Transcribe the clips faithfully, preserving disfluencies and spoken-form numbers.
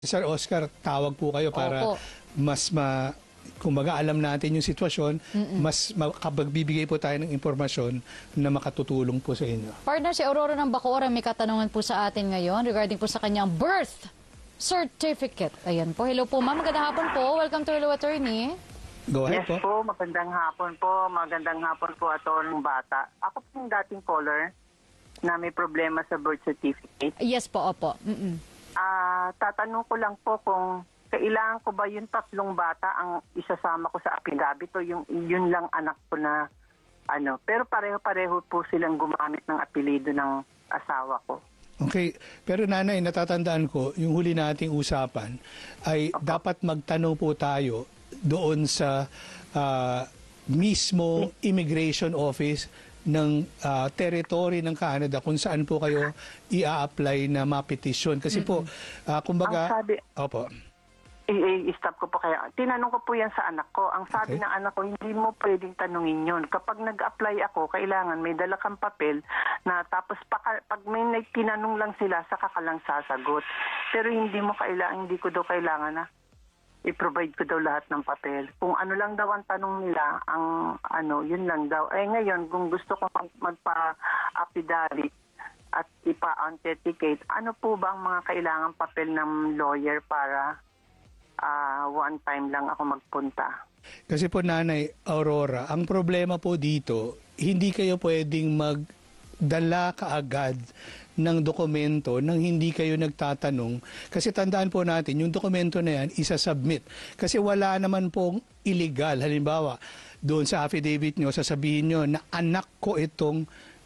Sir Oscar, tawag po kayo para Opo. mas ma kumbaga alam natin yung sitwasyon, Mm-mm. mas makapagbibigay po tayo ng impormasyon na makatutulong po sa inyo. Partner, si Aurora ng Bacoora may katanungan po sa atin ngayon regarding po sa kanyang birth certificate. Ayan po. Hello po, ma'am. Magandang hapon po. Welcome to Hello Attorney. Go ahead Yes po. po, magandang hapon po. Magandang hapon po, Attorney Bata. Ako po yung dating caller na may problema sa birth certificate. Yes po, opo. Mm-mm. Ah, tatanong ko lang po kung kailangan ko ba yung tatlong bata ang isasama ko sa affidavit o yung yun lang anak ko na ano. Pero pareho-pareho po silang gumamit ng apelido ng asawa ko. Okay, pero nanay, natatandaan ko, yung huli nating usapan ay Opo. dapat magtanong po tayo doon sa ah, mismo immigration office ng ah, territory ng Canada kung saan po kayo i-apply na mapetisyon. Kasi po, ah, kumbaga... Ang sabi- Opo. I- I-stop ko po kaya. Tinanong ko po yan sa anak ko. Ang sabi Okay. ng anak ko, hindi mo pwedeng tanungin yun. Kapag nag-apply ako, kailangan may dala kang papel na tapos paka, pag may nag- tinanong lang sila, saka ka lang sasagot. Pero hindi mo kailangan, hindi ko daw kailangan na i-provide ko daw lahat ng papel. Kung ano lang daw ang tanong nila, ang ano, yun lang daw. Eh ngayon, kung gusto ko mag- magpa-affidavit at ipa-authenticate, ano po ba ang mga kailangan papel ng lawyer para ah, one time lang ako magpunta? Kasi po nanay Aurora, ang problema po dito, hindi kayo pwedeng magdala kaagad ng dokumento nang hindi kayo nagtatanong. Kasi tandaan po natin, yung dokumento na yan, isa-submit. Kasi wala naman pong illegal. Halimbawa, doon sa affidavit nyo, sasabihin nyo na anak ko itong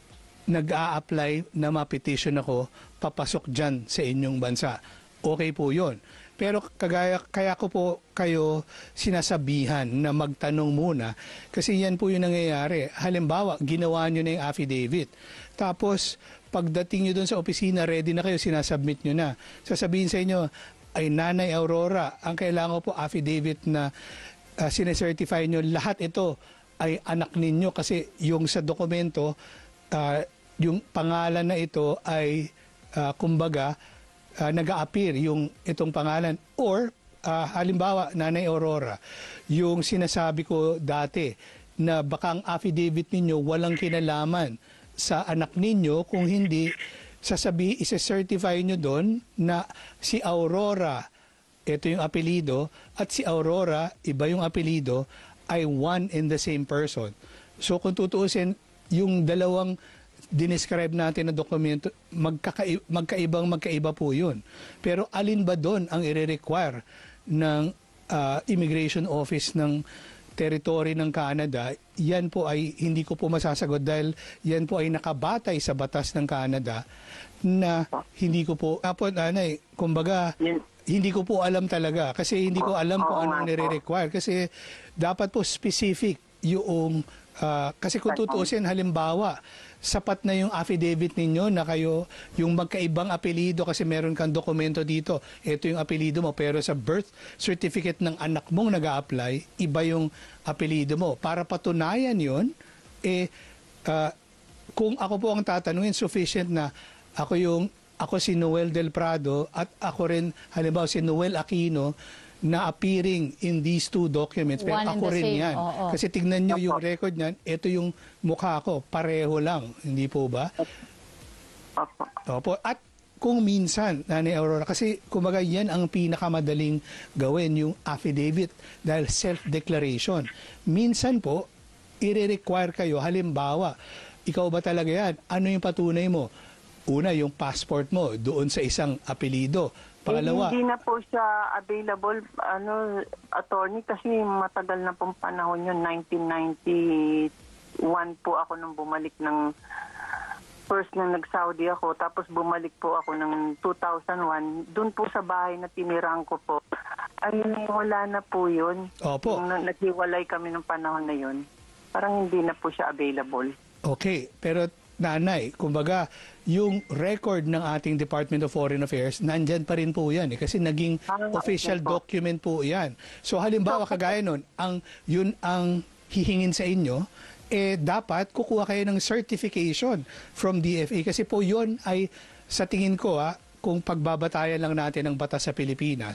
nag-a-apply na ma-petition ako, papasok dyan sa inyong bansa. Okay po yun. Pero kagaya, kaya ko po kayo sinasabihan na magtanong muna kasi yan po yung nangyayari. Halimbawa, ginawa nyo na yung affidavit. Tapos, pagdating nyo doon sa opisina, ready na kayo, sinasubmit nyo na. Sasabihin sa inyo, ay Nanay Aurora, ang kailangan po affidavit na uh, sinecertify nyo, lahat ito ay anak ninyo kasi yung sa dokumento, uh, yung pangalan na ito ay uh, kumbaga, Uh, nag-a-appear yung itong pangalan or uh, halimbawa Nanay Aurora, yung sinasabi ko dati na baka ang affidavit ninyo walang kinalaman sa anak ninyo kung hindi sasabi, isa-certify nyo doon na si Aurora, ito yung apelido, at si Aurora, iba yung apelido, ay one and the same person. So kung tutuusin, yung dalawang dinescribe natin na dokumento, magkakai magkaibang magkaiba po yun. Pero alin ba doon ang i-require ng uh, immigration office ng territory ng Canada? Yan po ay hindi ko po masasagot dahil yan po ay nakabatay sa batas ng Canada na hindi ko po, apo nanay, kumbaga, Yun. hindi ko po alam talaga kasi hindi ko alam kung Oo ano ang nga po. nire-require kasi dapat po specific yung uh, kasi kung tutuusin halimbawa sapat na yung affidavit ninyo na kayo yung magkaibang apelido kasi meron kang dokumento dito, ito yung apelido mo pero sa birth certificate ng anak mong nag-a-apply iba yung apelido mo. Para patunayan yun eh uh, kung ako po ang tatanungin, sufficient na ako yung ako si Noel Del Prado at ako rin halimbawa si Noel Aquino na appearing in these two documents. Pero One and ako the rin same, yan. oo. Kasi tignan nyo yung record niyan, ito yung mukha ko, pareho lang. Hindi po ba? Opo. Opo. At kung minsan, Nanay Aurora, kasi kumbaga yan ang pinakamadaling gawin, yung affidavit, dahil self-declaration. Minsan po, i-require kayo, halimbawa, ikaw ba talaga yan? Ano yung patunay mo? Una, yung passport mo doon sa isang apelido. Pangalawa, Eh, hindi na po siya available, ano, attorney, kasi matagal na pong panahon yun. nineteen ninety-one po ako nung bumalik ng first nang nag-Saudi ako, tapos bumalik po ako ng two thousand one. Doon po sa bahay na tinirang ko po, ay wala na po yun. Opo. Nung na- naghiwalay kami ng panahon na yun, parang hindi na po siya available. okay, pero nanay, kumbaga, yung record ng ating Department of Foreign Affairs, nandyan pa rin po yan. Eh, kasi naging Ah, official okay po. document po yan. So halimbawa, kagaya nun, ang, yun ang hihingin sa inyo, eh dapat kukuha kayo ng certification from D F A. Kasi po yun ay, sa tingin ko, ah, kung pagbabatayan lang natin ang batas sa Pilipinas,